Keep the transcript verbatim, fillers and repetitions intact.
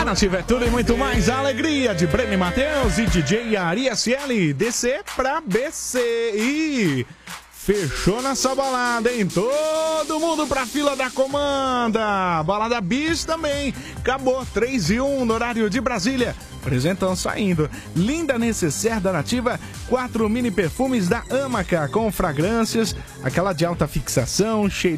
Nativa é tudo e muito mais. A alegria de Breno Matheus e D J Ari S L. D C pra B C. E fechou nessa balada, hein? Todo mundo pra fila da comanda. Balada Bis também. Acabou. três e um no horário de Brasília. Presentão saindo. Linda necessaire da Nativa. Quatro mini perfumes da Amaca com fragrâncias. Aquela de alta fixação. Cheiro